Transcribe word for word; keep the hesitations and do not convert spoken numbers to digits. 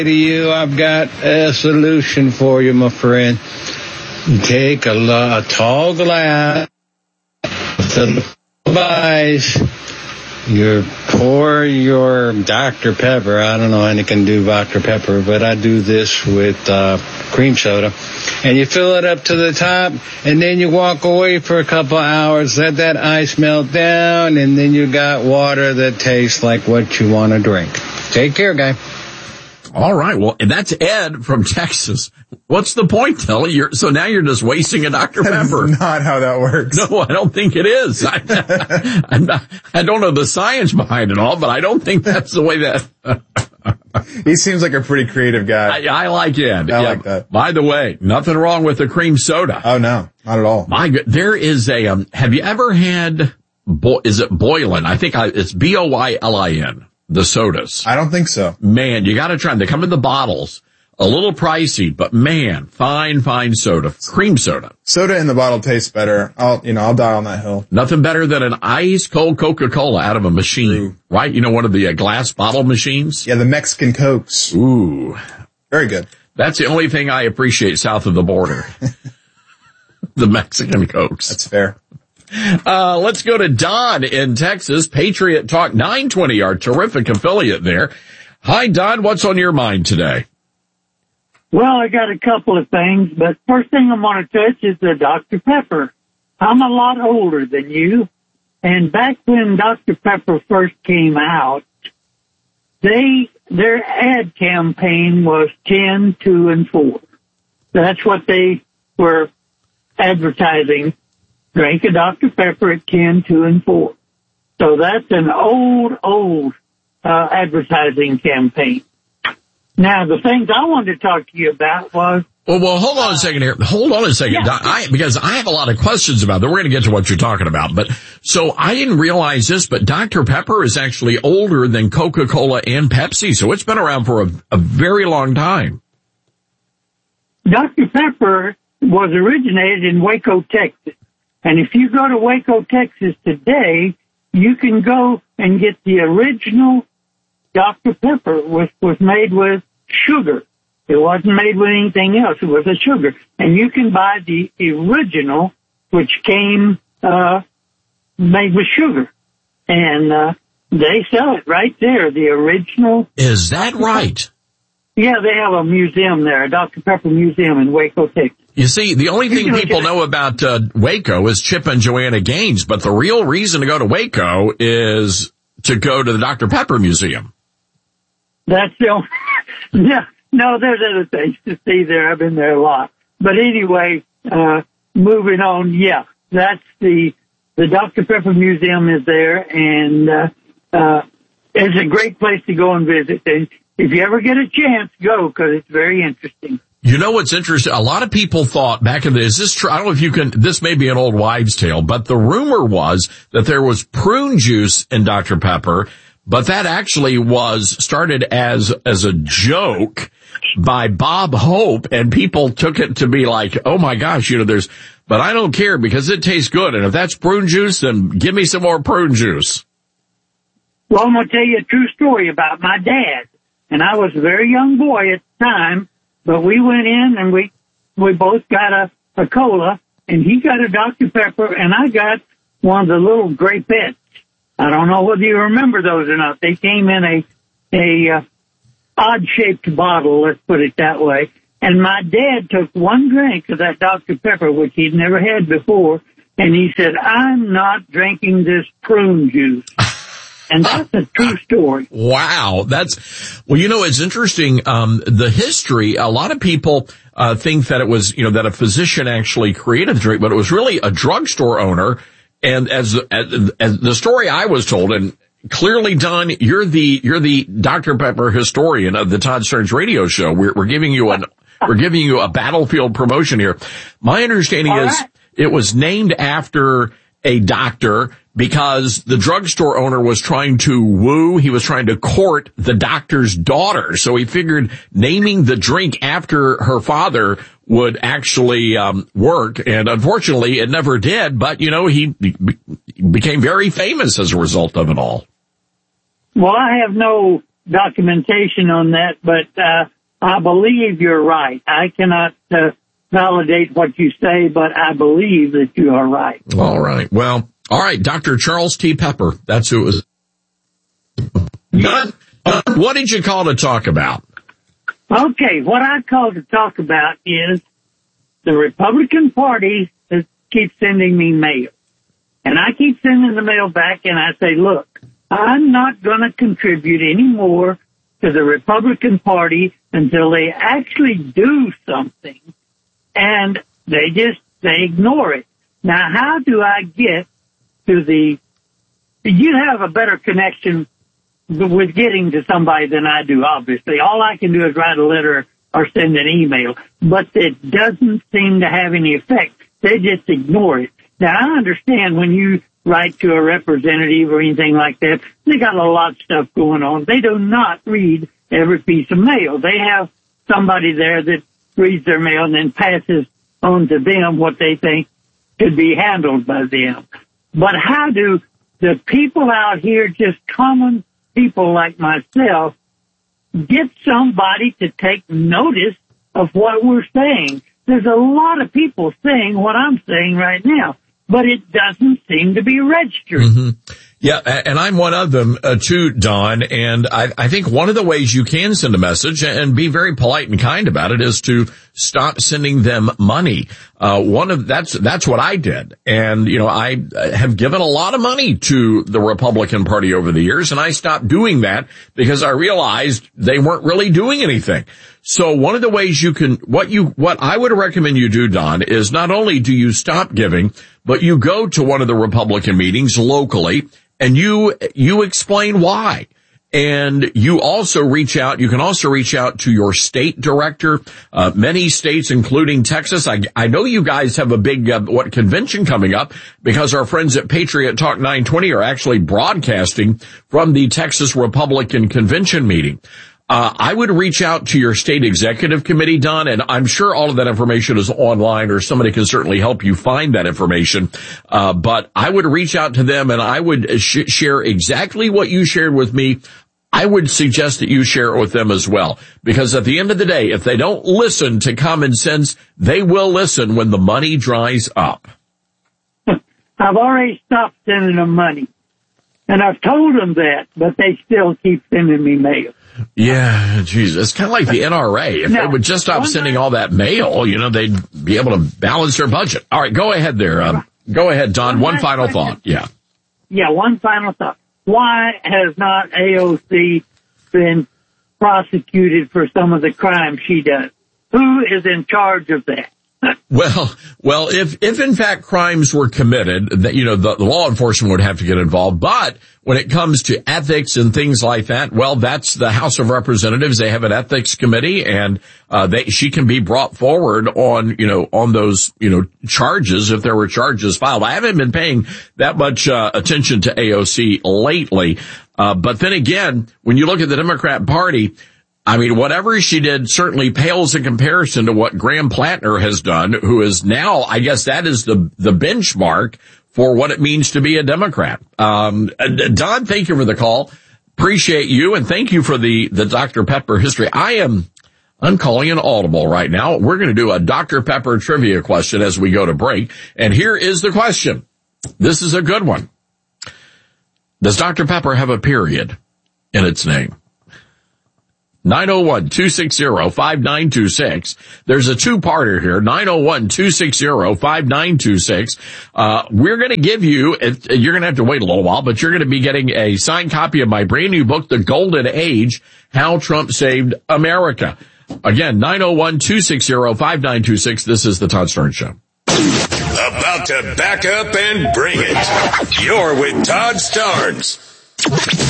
to you, I've got a solution for you, my friend. Take a, a tall glass of ice. You pour your Doctor Pepper. I don't know how you can do Doctor Pepper, but I do this with uh, cream soda. And you fill it up to the top, and then you walk away for a couple hours, let that ice melt down, and then you got water that tastes like what you want to drink. Take care, guy. All right. Well, and that's Ed from Texas. What's the point, Telly? You're, so now you're just wasting a Doctor Pepper. That's not how that works. No, I don't think it is. I, I'm not, I don't know the science behind it all, but I don't think that's the way that... He seems like a pretty creative guy. I, I like Ed. I yeah. like that. By the way, nothing wrong with the cream soda. Oh, no. Not at all. My God. There is a... Um, have you ever had... Bo- is it Boylan? I think I, it's B O Y L I N. The sodas. I don't think so. Man, you gotta try them. They come in the bottles. A little pricey, but man, fine, fine soda. Cream soda. Soda in the bottle tastes better. I'll, you know, I'll die on that hill. Nothing better than an ice cold Coca-Cola out of a machine. True. Right? You know, one of the uh, glass bottle machines? Yeah, the Mexican Cokes. Ooh. Very good. That's the only thing I appreciate south of the border. The Mexican Cokes. That's fair. Uh, let's go to Don in Texas. Patriot Talk nine twenty, our terrific affiliate there. Hi, Don. What's on your mind today? Well, I got a couple of things, but first thing I'm going to touch is the Doctor Pepper. I'm a lot older than you, and back when Doctor Pepper first came out, they their ad campaign was ten, two, and four. That's what they were advertising. Drink a Doctor Pepper at ten, two, and four. So that's an old, old uh, advertising campaign. Now, the things I wanted to talk to you about was... Well, well, hold on a second here. Hold on a second. Yeah. I, because I have a lot of questions about that. We're going to get to what you're talking about. But so I didn't realize this, but Doctor Pepper is actually older than Coca-Cola and Pepsi. So it's been around for a, a very long time. Doctor Pepper was originated in Waco, Texas. And if you go to Waco, Texas today, you can go and get the original Doctor Pepper, which was made with sugar. It wasn't made with anything else. It was a sugar. And you can buy the original, which came uh made with sugar. And uh they sell it right there, the original. Is that right? Yeah, they have a museum there, a Doctor Pepper museum in Waco, Texas. You see, the only thing people know about uh, Waco is Chip and Joanna Gaines, but the real reason to go to Waco is to go to the Doctor Pepper Museum. That's the only... Yeah, no, there's other things to see there. I've been there a lot. But anyway, uh, moving on, yeah, that's the... The Doctor Pepper Museum is there, and uh, uh, it's a great place to go and visit. And if you ever get a chance, go, because it's very interesting. You know what's interesting? A lot of people thought back in the, is this true? I don't know if you can, this may be an old wives' tale, but the rumor was that there was prune juice in Doctor Pepper, but that actually was started as, as a joke by Bob Hope, and people took it to be like, oh my gosh, you know, there's, but I don't care because it tastes good, and if that's prune juice, then give me some more prune juice. Well, I'm going to tell you a true story about my dad, and I was a very young boy at the time. But we went in and we we both got a, a cola, and he got a Doctor Pepper, and I got one of the little grapettes. I don't know whether you remember those or not. They came in a a uh, odd-shaped bottle, let's put it that way. And my dad took one drink of that Doctor Pepper, which he'd never had before, and he said, I'm not drinking this prune juice. And that's a true story. Wow. That's, well, you know, it's interesting. Um, the history, a lot of people, uh, think that it was, you know, that a physician actually created the drink, but it was really a drugstore owner. And as, as, as the story I was told, and clearly, Don, you're the, you're the Doctor Pepper historian of the Todd Stearns radio show. We're, we're giving you an, we're giving you a battlefield promotion here. My understanding All is right. It was named after a doctor because the drugstore owner was trying to woo, he was trying to court the doctor's daughter. So he figured naming the drink after her father would actually um work. And unfortunately, it never did. But, you know, he be- became very famous as a result of it all. Well, I have no documentation on that, but uh, I believe you're right. I cannot uh, validate what you say, but I believe that you are right. All right. Well, all right, Doctor Charles T. Pepper. That's who it was. Don, what did you call to talk about? Okay, what I called to talk about is the Republican Party is, keeps sending me mail. And I keep sending the mail back, and I say, look, I'm not going to contribute any more to the Republican Party until they actually do something. And they just, they ignore it. Now, how do I get to the, you have a better connection with getting to somebody than I do, obviously. All I can do is write a letter or send an email, but it doesn't seem to have any effect. They just ignore it. Now, I understand when you write to a representative or anything like that, they got a lot of stuff going on. They do not read every piece of mail. They have somebody there that reads their mail and then passes on to them what they think could be handled by them. But how do the people out here, just common people like myself, get somebody to take notice of what we're saying? There's a lot of people saying what I'm saying right now, but it doesn't seem to be registered. Mm-hmm. Yeah, and I'm one of them, uh, too, Don, and I, I think one of the ways you can send a message and be very polite and kind about it is to stop sending them money. Uh, one of, that's, that's what I did. And, you know, I have given a lot of money to the Republican Party over the years, and I stopped doing that because I realized they weren't really doing anything. So one of the ways you can, what you, what I would recommend you do, Don, is not only do you stop giving, but you go to one of the Republican meetings locally and you, you explain why. And you also reach out, you can also reach out to your state director. Uh, many states, including Texas. I, I know you guys have a big, uh, what, convention coming up because our friends at Patriot Talk nine twenty are actually broadcasting from the Texas Republican Convention meeting. Uh, I would reach out to your state executive committee, Don, and I'm sure all of that information is online or somebody can certainly help you find that information. Uh, but I would reach out to them and I would sh- share exactly what you shared with me. I would suggest that you share it with them as well, because at the end of the day, if they don't listen to common sense, they will listen when the money dries up. I've already stopped sending them money, and I've told them that, but they still keep sending me mail. Yeah, geez, it's kind of like the N R A. If now, they would just stop sending all that mail, you know, they'd be able to balance their budget. All right, go ahead there. Um, go ahead, Don. One, one final question. thought. Yeah. Yeah, one final thought. Why has not A O C been prosecuted for some of the crimes she does? Who is in charge of that? Well, well, if, if in fact crimes were committed, that, you know, the, the law enforcement would have to get involved. But when it comes to ethics and things like that, well, that's the House of Representatives. They have an ethics committee and, uh, they, she can be brought forward on, you know, on those, you know, charges if there were charges filed. I haven't been paying that much, uh, attention to A O C lately. Uh, but then again, when you look at the Democrat Party, I mean, whatever she did certainly pales in comparison to what Graham Plattner has done, who is now, I guess that is the, the benchmark for what it means to be a Democrat. Um, Don, thank you for the call. Appreciate you. And thank you for the, the Doctor Pepper history. I am, I'm calling an audible right now. We're going to do a Doctor Pepper trivia question as we go to break. And here is the question. This is a good one. Does Doctor Pepper have a period in its name? nine oh one, two six zero, five nine two six. There's a two-parter here. nine oh one, two six zero, five nine two six. Uh, we're going to give you, you're going to have to wait a little while, but you're going to be getting a signed copy of my brand new book, The Golden Age, How Trump Saved America. Again, nine oh one, two six zero, five nine two six. This is the Todd Stern Show. About to back up and bring it. You're with Todd Starnes.